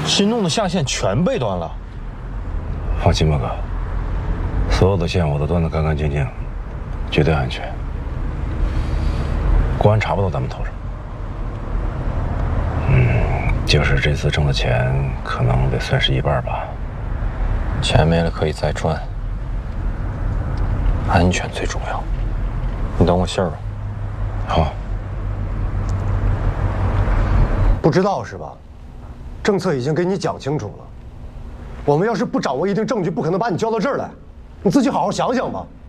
新弄的下线全被断了。 放心吧，哥，所有的线我都断得干干净净，绝对安全。公安查不到咱们头上。就是这次挣的钱，可能得算是一半吧。 钱没了可以再赚，安全最重要。你等我信儿吧。 好。 不知道是吧？政策已经给你讲清楚了。我们要是不掌握一定证据，不可能把你交到这儿来。你自己好好想想吧。